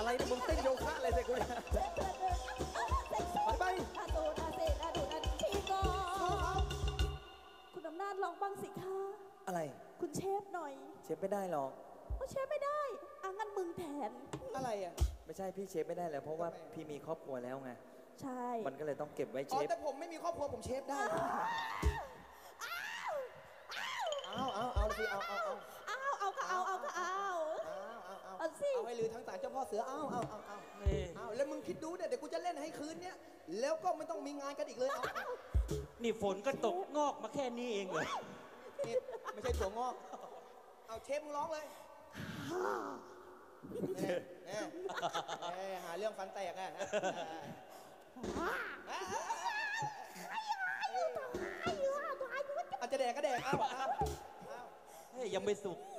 อะไรเนี่ยมึงเต้นโยคะอะไรใส่กูเนี่ยไปนาโดนาเซนาดูนาชีโกคุณอำนาจลองบ้างสิคะอะไรคุณเชฟหน่อยเชฟไม่ได้หรอกเชฟไม่ได้งั้นมึงแทนอะไรอ่ะไม่ใช่พี่เชฟไม่ได้แล้วเพราะว่าพี่มีครอบครัวแล้วไงใช่มันก็เลยต้องเก็บไว้เชฟแต่ผมไม่มีครอบครัวผมเชฟได้เอาสิเอาค่ะเอาสิเอาให้ลือทั้งศาลเจ้าพ่อเสือเอาแล้วมึงคิดดูเนี่ยเดี๋ยวกูจะเล่นให้คืนเนี้ยแล้วก็ไม่ต้องมีงานกันอีกเลยนี่ฝนก็ตกงอกมาแค่นี้เองเหรอนี่ไม่ใช่ถั่วงอกเอาเชฟมึงร้องเลยหาเรื่องฟันแตกอ่ะอาจจะแดกก็แดกเฮ้ยยังไม่สุก